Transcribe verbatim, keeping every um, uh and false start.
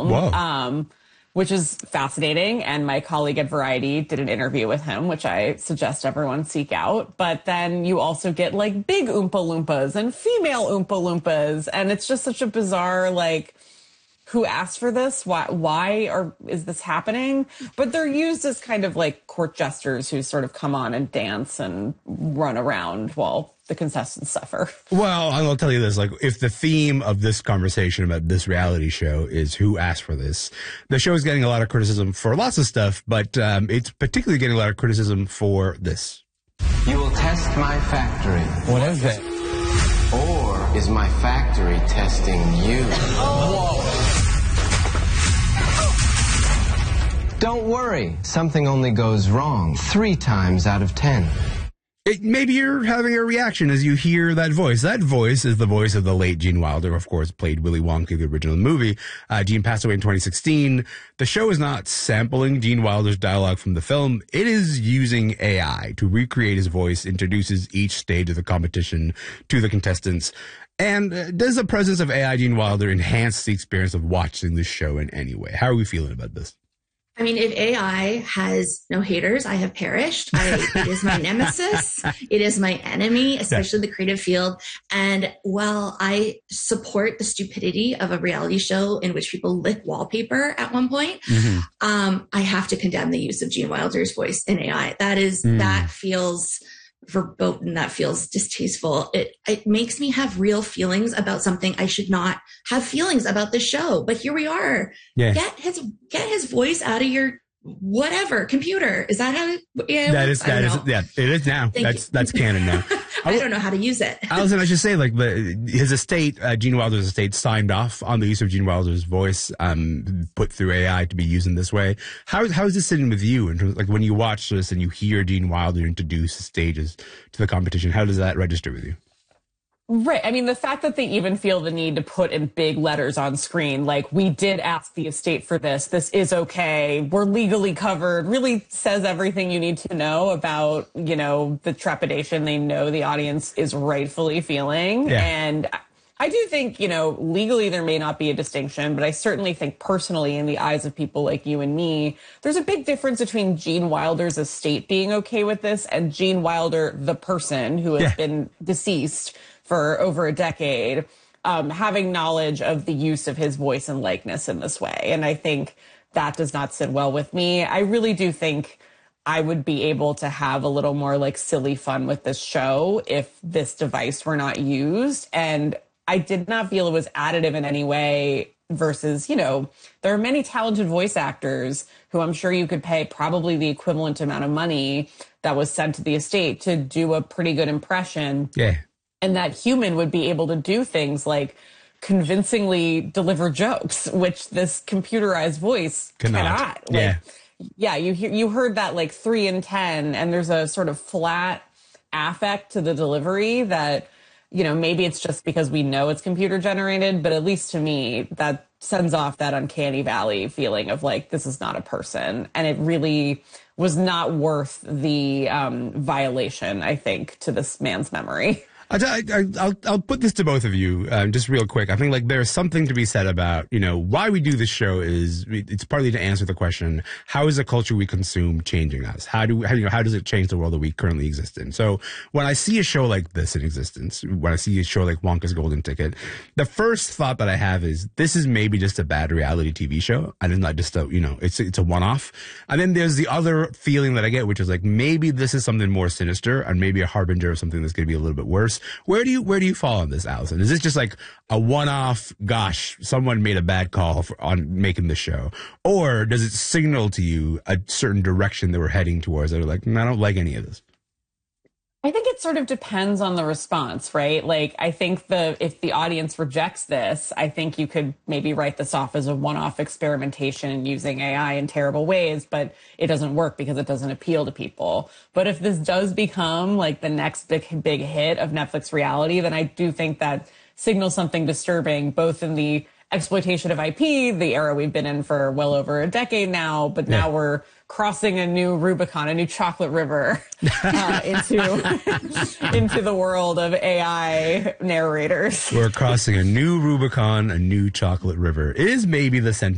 Whoa. Um, which is fascinating. And my colleague at Variety did an interview with him, which I suggest everyone seek out. But then you also get like big Oompa Loompas and female Oompa Loompas. And it's just such a bizarre, like, who asked for this? Why, why or is this happening? But they're used as kind of like court jesters who sort of come on and dance and run around while the contestants suffer. Well, I'll tell you this, like, if the theme of this conversation about this reality show is who asked for this, the show is getting a lot of criticism for lots of stuff, but um, it's particularly getting a lot of criticism for this. You will test my factory. What is it? Or is my factory testing you? Oh. Whoa. Don't worry, something only goes wrong three times out of ten. It, maybe you're having a reaction as you hear that voice. That voice is the voice of the late Gene Wilder, of course, played Willy Wonka, the original movie. Uh, Gene passed away in twenty sixteen. The show is not sampling Gene Wilder's dialogue from the film. It is using A I to recreate his voice, introduces each stage of the competition to the contestants. And uh, does the presence of A I Gene Wilder enhance the experience of watching the show in any way? How are we feeling about this? I mean, if A I has no haters, I have perished. I, it is my nemesis. It is my enemy, especially yeah. the creative field. And while I support the stupidity of a reality show in which people lick wallpaper at one point, mm-hmm. um, I have to condemn the use of Gene Wilder's voice in A I. That is, mm. that feels verboten. That feels distasteful. It it makes me have real feelings about something I should not have feelings about the show. But here we are. Yeah. Get his get his voice out of your whatever computer. Is that how it, yeah, that is that is yeah, it is now. Thank that's you. That's canon now. I don't know how to use it. Allison, I should say, like, the, his estate, uh, Gene Wilder's estate, signed off on the use of Gene Wilder's voice, um, put through A I to be used in this way. How how is this sitting with you? In terms of, like, when you watch this and you hear Gene Wilder introduce the stages to the competition, how does that register with you? Right. I mean, the fact that they even feel the need to put in big letters on screen, like, we did ask the estate for this, this is okay, we're legally covered, really says everything you need to know about, you know, the trepidation they know the audience is rightfully feeling. Yeah. And I do think, you know, legally there may not be a distinction, but I certainly think personally, in the eyes of people like you and me, there's a big difference between Gene Wilder's estate being okay with this and Gene Wilder, the person who has yeah. been deceased for over a decade, um, having knowledge of the use of his voice and likeness in this way. And I think that does not sit well with me. I really do think I would be able to have a little more like silly fun with this show if this device were not used. And I did not feel it was additive in any way versus, you know, there are many talented voice actors who I'm sure you could pay probably the equivalent amount of money that was sent to the estate to do a pretty good impression. Yeah. And that human would be able to do things like convincingly deliver jokes, which this computerized voice cannot. cannot. Like, yeah. Yeah, you hear, you heard that like three in ten, and there's a sort of flat affect to the delivery that, you know, maybe it's just because we know it's computer generated, but at least to me, that sends off that uncanny valley feeling of like, this is not a person. And it really was not worth the um, violation, I think, to this man's memory. I, I, I'll, I'll put this to both of you, um, just real quick. I think, like, there's something to be said about, you know, why we do this show is it's partly to answer the question, how is the culture we consume changing us? How do, how, you know, how does it change the world that we currently exist in? So when I see a show like this in existence, when I see a show like Wonka's Golden Ticket, the first thought that I have is this is maybe just a bad reality T V show. And it's not just a, you know, it's, it's a one-off. And then there's the other feeling that I get, which is like, maybe this is something more sinister and maybe a harbinger of something that's going to be a little bit worse. Where do you where do you fall on this, Allison? Is this just like a one-off, gosh, someone made a bad call for, on making the show? Or does it signal to you a certain direction that we're heading towards that are like, I don't like any of this? I think it sort of depends on the response, right? Like, I think the if the audience rejects this, I think you could maybe write this off as a one-off experimentation using A I in terrible ways, but it doesn't work because it doesn't appeal to people. But if this does become like the next big, big hit of Netflix reality, then I do think that signals something disturbing, both in the exploitation of I P, the era we've been in for well over a decade now, but yeah. now we're crossing a new Rubicon, a new chocolate river uh, into into the world of A I narrators. We're crossing a new Rubicon, a new chocolate river. Is maybe the sentence.